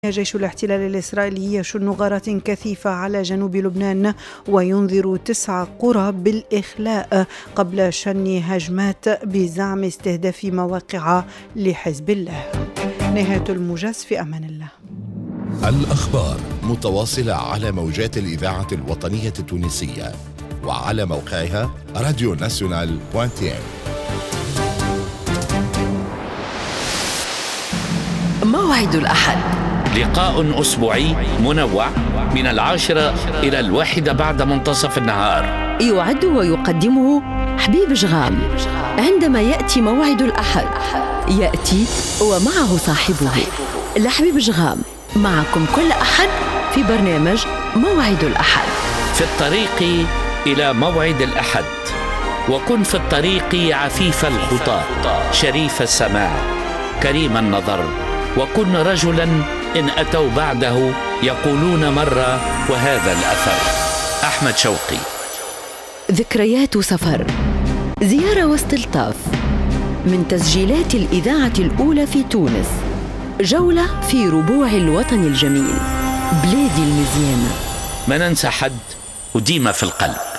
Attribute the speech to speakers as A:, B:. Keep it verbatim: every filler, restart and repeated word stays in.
A: جيش الاحتلال الإسرائيلي يشن غارات كثيفة على جنوب لبنان وينذر تسع قرى بالإخلاء قبل شن هجمات بزعم استهداف مواقع لحزب الله. نهاية الموجز، في أمان الله.
B: الأخبار متواصلة على موجات الإذاعة الوطنية التونسية وعلى موقعها راديو ناسيونال بوانتين.
C: موعد الأحد،
D: لقاء أسبوعي منوع من العاشرة إلى الواحدة بعد منتصف النهار.
C: يعد ويقدمه حبيب جغام. عندما يأتي موعد الأحد يأتي ومعه صاحبه. لحبيب جغام معكم كل أحد في برنامج موعد الأحد.
D: في الطريق إلى موعد الأحد، وكن في الطريق عفيف الخطى شريف السماع كريم النظر، وكن رجلا إن أتوا بعده يقولون مرة وهذا الأثر. أحمد شوقي.
C: ذكريات سفر، زيارة واستلطاف من تسجيلات الإذاعة الأولى في تونس. جولة في ربوع الوطن الجميل، بلادي المزيانة.
D: ما ننسى حد وديما في القلب.